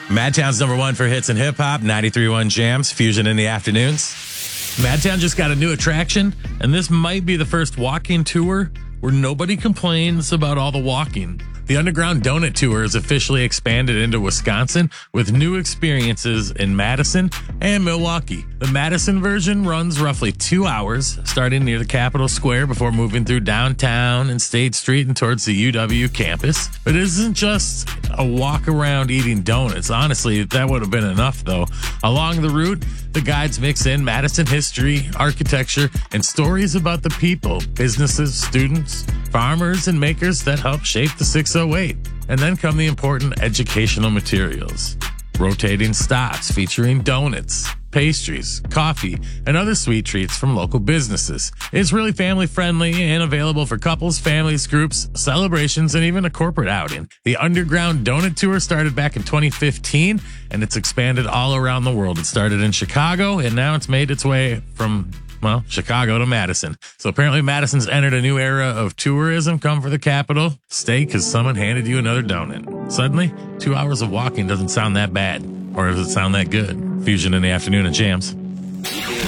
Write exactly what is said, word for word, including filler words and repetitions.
Madtown's number one for hits and hip hop, ninety-three point one Jams, Fusion in the afternoons. Madtown just got a new attraction, and this might be the first walking tour where nobody complains about all the walking. The Underground Donut Tour is officially expanded into Wisconsin with new experiences in Madison and Milwaukee. The Madison version runs roughly two hours, starting near the Capitol Square before moving through downtown and State Street and towards the U W campus. But it isn't just a walk around eating donuts. Honestly, that would have been enough, though. Along the route, the guides mix in Madison history, architecture, and stories about the people, businesses, students, farmers, and makers that help shape the six oh eight. And then come the important educational materials. Rotating stops featuring donuts, pastries, coffee, and other sweet treats from local businesses. It's really family friendly and available for couples, families, groups, celebrations, and even a corporate outing. The Underground Donut Tour started back in twenty fifteen, and it's expanded all around the world. It started in Chicago, and now it's made its way from well, Chicago to Madison. So apparently Madison's entered a new era of tourism. Come for the capital. Stay because someone handed you another donut. Suddenly, two hours of walking doesn't sound that bad. Or does it sound that good? Fusion in the afternoon at Jams.